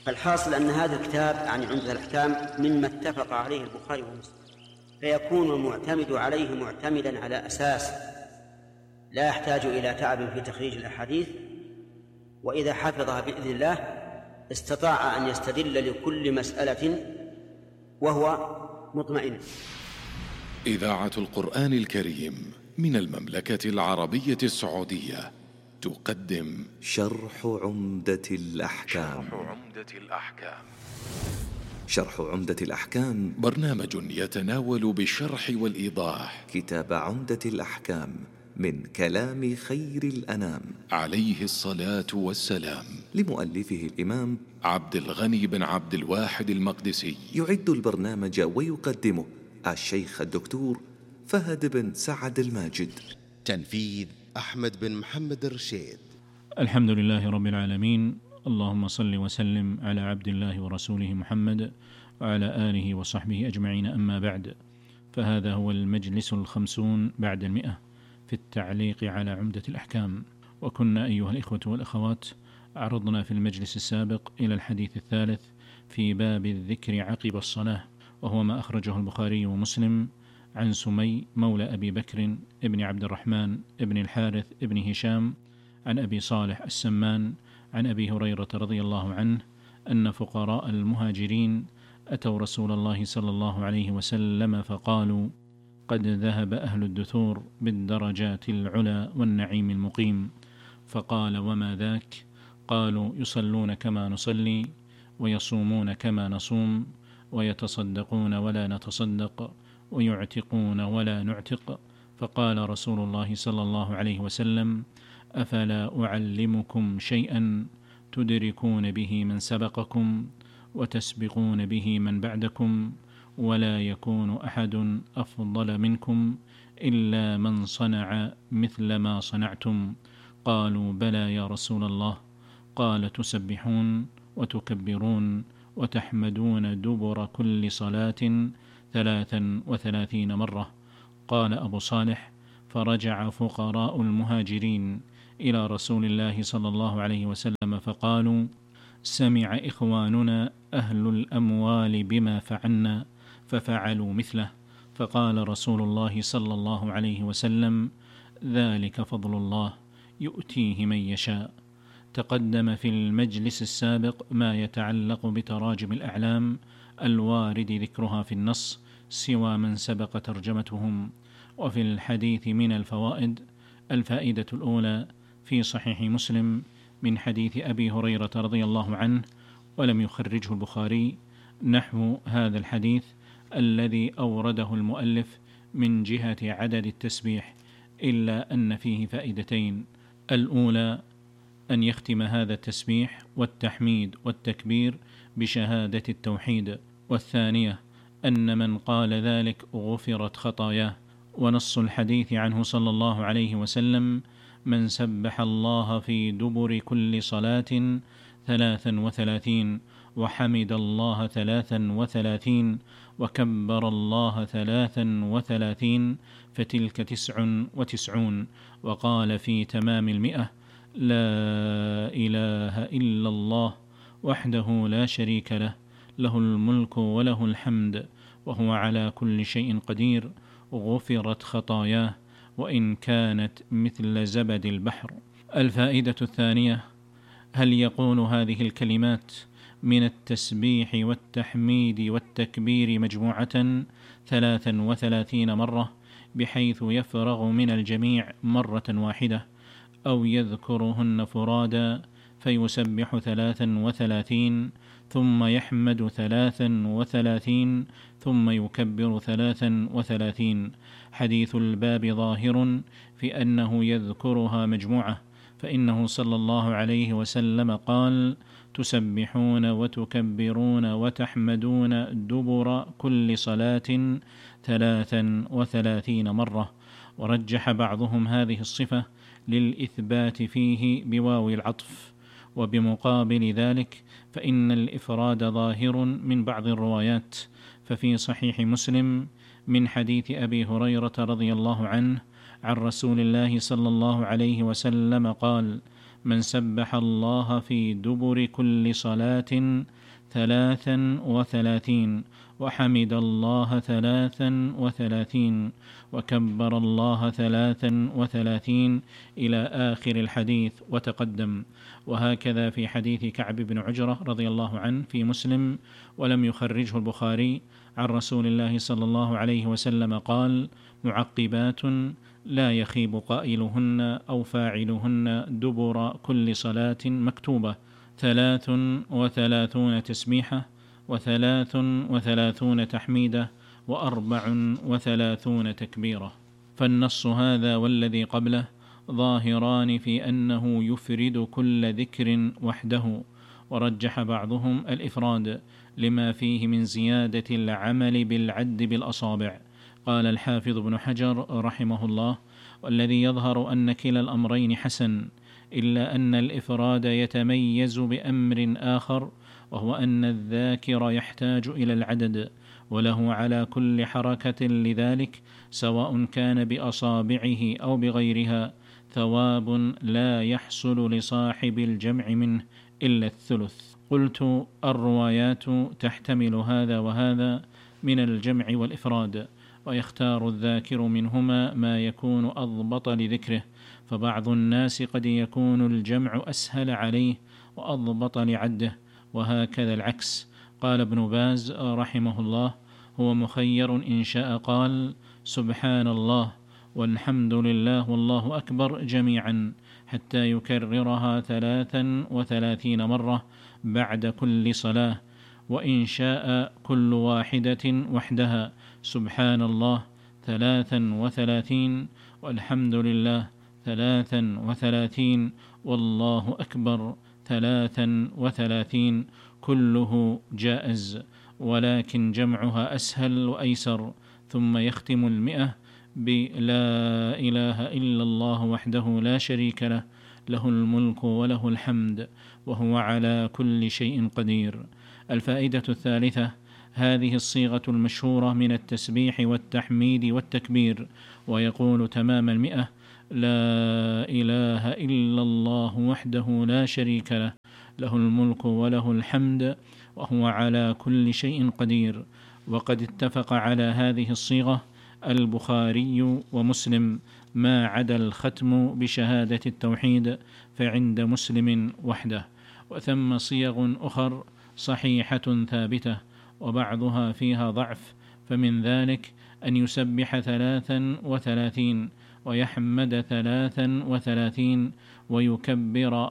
فالحاصل أن هذا الكتاب عن عمدة الأحكام مما اتفق عليه البخاري ومسلم، فيكون المعتمد عليه معتمدا على أساس لا يحتاج إلى تعب في تخريج الأحاديث، وإذا حفظها بإذن الله استطاع أن يستدل لكل مسألة وهو مطمئن. إذاعة القرآن الكريم من المملكة العربية السعودية تقدم شرح عمدة الأحكام. شرح عمدة الأحكام برنامج يتناول بالشرح والإيضاح كتاب عمدة الأحكام من كلام خير الأنام عليه الصلاة والسلام، لمؤلفه الإمام عبد الغني بن عبد الواحد المقدسي. يعد البرنامج ويقدمه الشيخ الدكتور فهد بن سعد الماجد. تنفيذ أحمد بن محمد الرشيد. الحمد لله رب العالمين، اللهم صل وسلم على عبد الله ورسوله محمد وعلى آله وصحبه أجمعين، أما بعد، فهذا هو المجلس 50 بعد 100 في التعليق على عمدة الأحكام. وكنا أيها الإخوة والأخوات عرضنا في المجلس السابق إلى الحديث الثالث في باب الذكر عقب الصلاة، وهو ما أخرجه البخاري ومسلم عن سمي مولى أبي بكر ابن عبد الرحمن ابن الحارث ابن هشام عن أبي صالح السمان عن أبي هريرة رضي الله عنه أن فقراء المهاجرين أتوا رسول الله صلى الله عليه وسلم فقالوا: قد ذهب أهل الدثور بالدرجات العلى والنعيم المقيم. فقال: وما ذاك؟ قالوا: يصلون كما نصلي، ويصومون كما نصوم، ويتصدقون ولا نتصدق، ويعتقون ولا نعتق. فقال رسول الله صلى الله عليه وسلم: أفلا أعلمكم شيئا تدركون به من سبقكم وتسبقون به من بعدكم، ولا يكون أحد أفضل منكم إلا من صنع مثل ما صنعتم. قالوا: بلى يا رسول الله. قال: تسبحون وتكبرون وتحمدون دبر كل صلاة 33 مرة. قال أبو صالح: فرجع فقراء المهاجرين إلى رسول الله صلى الله عليه وسلم فقالوا: سمع إخواننا أهل الأموال بما فعلنا ففعلوا مثله. فقال رسول الله صلى الله عليه وسلم: ذلك فضل الله يؤتيه من يشاء. تقدم في المجلس السابق ما يتعلق بتراجم الأعلام الوارد ذكرها في النص سوى من سبق ترجمتهم. وفي الحديث من الفوائد: الفائدة الأولى في صحيح مسلم من حديث أبي هريرة رضي الله عنه، ولم يخرجه البخاري، نحو هذا الحديث الذي أورده المؤلف من جهة عدد التسبيح، إلا أن فيه فائدتين: الأولى أن يختم هذا التسبيح والتحميد والتكبير بشهادة التوحيد، والثانية أن من قال ذلك غفرت خطاياه. ونص الحديث عنه صلى الله عليه وسلم: من سبح الله في دبر كل صلاة 33 وحمد الله 33 وكبر الله 33 فتلك 99. وقال في تمام 100: لا إله إلا الله وحده لا شريك له، له الملك وله الحمد وهو على كل شيء قدير، غفرت خطاياه وإن كانت مثل زبد البحر. الفائدة الثانية: هل يقول هذه الكلمات من التسبيح والتحميد والتكبير مجموعة 33 مرة بحيث يفرغ من الجميع مرة واحدة، أو يذكرهن فرادا فيسبح 33 ثم يحمد 33 ثم يكبر 33؟ حديث الباب ظاهر في أنه يذكرها مجموعة، فإنه صلى الله عليه وسلم قال: تسبحون وتكبرون وتحمدون دبر كل صلاة 33 مرة. ورجح بعضهم هذه الصفة للإثبات فيه بواو العطف. وبمقابل ذلك فإن الإفراد ظاهر من بعض الروايات، ففي صحيح مسلم من حديث أبي هريرة رضي الله عنه عن رسول الله صلى الله عليه وسلم قال: من سبح الله في دبر كل صلاة 33 وحمد الله 33 وكبر الله 33 إلى آخر الحديث وتقدم. وهكذا في حديث كعب بن عجرة رضي الله عنه في مسلم ولم يخرجه البخاري عن رسول الله صلى الله عليه وسلم قال: معقبات لا يخيب قائلهن أو فاعلهن دبر كل صلاة مكتوبة 33 تسبيحة 33 تحميدة 34 تكبيرة. فالنص هذا والذي قبله ظاهران في أنه يفرد كل ذكر وحده، ورجح بعضهم الإفراد لما فيه من زيادة العمل بالعد بالأصابع. قال الحافظ ابن حجر رحمه الله: والذي يظهر أن كلا الأمرين حسن، إلا أن الإفراد يتميز بأمر آخر، وهو أن الذاكر يحتاج إلى العدد، وله على كل حركة لذلك سواء كان بأصابعه أو بغيرها ثواب لا يحصل لصاحب الجمع منه إلا الثلث. قلت: الروايات تحتمل هذا وهذا من الجمع والإفراد، ويختار الذاكر منهما ما يكون أضبط لذكره، فبعض الناس قد يكون الجمع أسهل عليه وأضبط لعده، وهكذا العكس. قال ابن باز رحمه الله: هو مخير إن شاء قال سبحان الله والحمد لله والله أكبر جميعا حتى يكررها 33 مرة بعد كل صلاة، وإن شاء كل واحدة وحدها سبحان الله 33 والحمد لله 33 والله أكبر 33، كله جائز، ولكن جمعها أسهل وأيسر. ثم يختم 100 بلا إله إلا الله وحده لا شريك له، له الملك وله الحمد وهو على كل شيء قدير. الفائدة الثالثة: هذه الصيغة المشهورة من التسبيح والتحميد والتكبير، ويقول تمام 100: لا إله إلا الله وحده لا شريك له، له الملك وله الحمد وهو على كل شيء قدير. وقد اتفق على هذه الصيغة البخاري ومسلم، ما عدا الختم بشهادة التوحيد فعند مسلم وحده. وثم صيغ أخر صحيحة ثابتة وبعضها فيها ضعف، فمن ذلك أن يسبح 33 ويحمد 33 ويكبر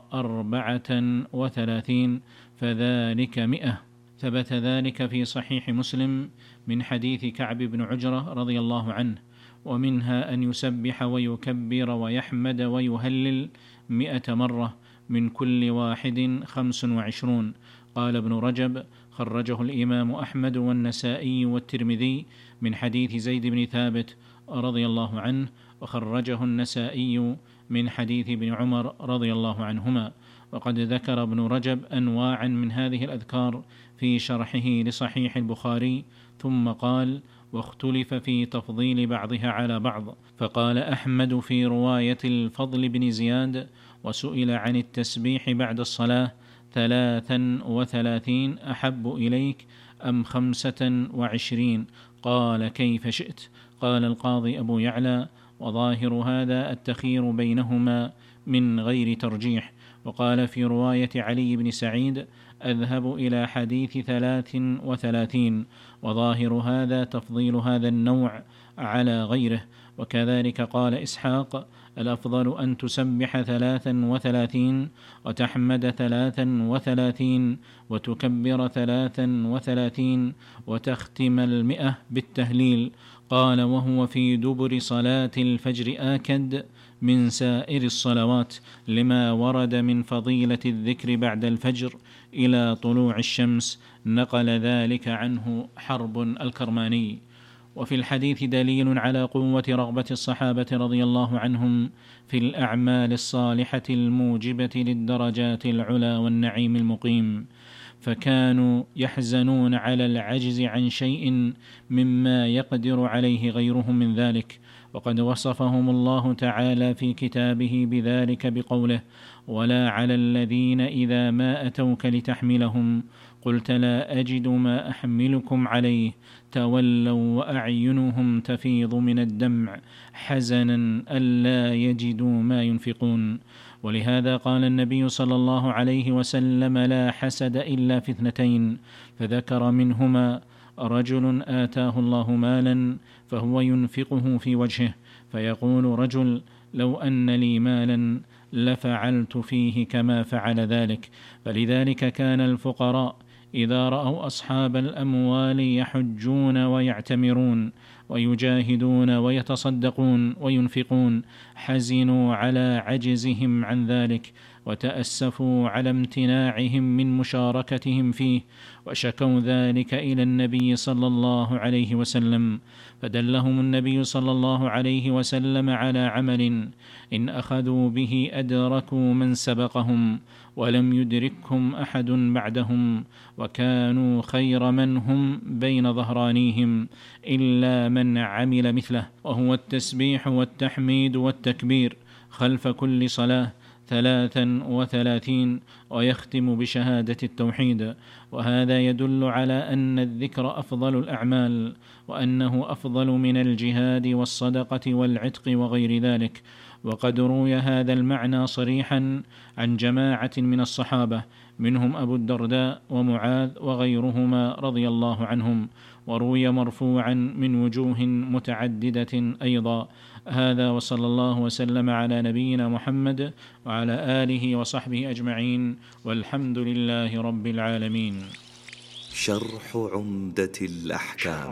34 فذلك 100. ثبت ذلك في صحيح مسلم من حديث كعب بن عجرة رضي الله عنه، ومنها أن يسبح ويكبر ويحمد ويهلل 100 مرة من كل واحد 25. قال ابن رجب: خرجه الإمام أحمد والنسائي والترمذي من حديث زيد بن ثابت رضي الله عنه، وخرجه النسائي من حديث ابن عمر رضي الله عنهما. وقد ذكر ابن رجب أنواعا من هذه الأذكار في شرحه لصحيح البخاري، ثم قال: واختلف في تفضيل بعضها على بعض. فقال أحمد في رواية الفضل بن زياد: وسئل عن التسبيح بعد الصلاة 33 أحب إليك أم 25؟ قال: كيف شئت. قال القاضي أبو يعلى: وظاهر هذا التخير بينهما من غير ترجيح. وقال في رواية علي بن سعيد: أذهب إلى حديث 33، وظاهر هذا تفضيل هذا النوع على غيره. وكذلك قال إسحاق: الأفضل أن تسبح 33 وتحمد 33 وتكبر 33 وتختم 100 بالتهليل. قال: وهو في دبر صلاة الفجر آكد من سائر الصلوات، لما ورد من فضيلة الذكر بعد الفجر إلى طلوع الشمس، نقل ذلك عنه حرب الكرماني. وفي الحديث دليل على قوة رغبة الصحابة رضي الله عنهم في الأعمال الصالحة الموجبة للدرجات العلى والنعيم المقيم، فكانوا يحزنون على العجز عن شيء مما يقدر عليه غيرهم من ذلك، وقد وصفهم الله تعالى في كتابه بذلك بقوله: ولا على الذين إذا ما أتوك لتحملهم قلت لا أجد ما أحملكم عليه تولوا وأعينهم تفيض من الدمع حزنا ألا يجدوا ما ينفقون. ولهذا قال النبي صلى الله عليه وسلم: لا حسد إلا في اثنتين، فذكر منهما: رجل آتاه الله مالا فهو ينفقه في وجهه، فيقول رجل: لو أن لي مالا لفعلت فيه كما فعل ذلك. فلذلك كان الفقراء إذا رأوا أصحاب الأموال يحجون ويعتمرون ويجاهدون ويتصدقون وينفقون حزنوا على عجزهم عن ذلك، وتأسفوا على امتناعهم من مشاركتهم فيه، وشكوا ذلك إلى النبي صلى الله عليه وسلم، فدلهم النبي صلى الله عليه وسلم على عمل إن أخذوا به أدركوا من سبقهم ولم يدركهم أحد بعدهم، وكانوا خير من هم بين ظهرانيهم إلا من عمل مثله، وهو التسبيح والتحميد والتكبير خلف كل صلاة 33، ويختم بشهادة التوحيد. وهذا يدل على أن الذكر أفضل الأعمال، وأنه أفضل من الجهاد والصدقة والعتق وغير ذلك. وقد روي هذا المعنى صريحا عن جماعة من الصحابة، منهم أبو الدرداء ومعاذ وغيرهما رضي الله عنهم، وروي مرفوعا من وجوه متعددة أيضا. هذا، وصلى الله وسلم على نبينا محمد وعلى آله وصحبه أجمعين، والحمد لله رب العالمين. شرح عمدة الأحكام.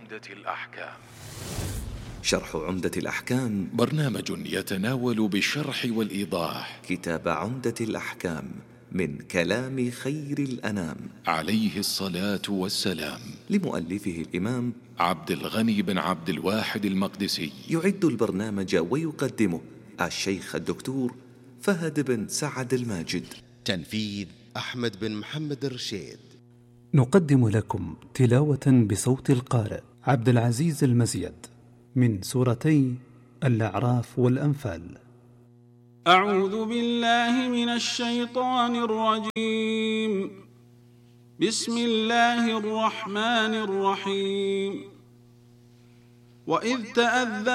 شرح عمدة الأحكام برنامج يتناول بالشرح والإيضاح كتاب عمدة الأحكام من كلام خير الأنام عليه الصلاة والسلام، لمؤلفه الإمام عبد الغني بن عبد الواحد المقدسي. يعد البرنامج ويقدمه الشيخ الدكتور فهد بن سعد الماجد. تنفيذ أحمد بن محمد الرشيد. نقدم لكم تلاوة بصوت القارئ عبد العزيز المزيد من سورتي الأعراف والأنفال. أعوذ بالله من الشيطان الرجيم. بسم الله الرحمن الرحيم. وإذ تأذن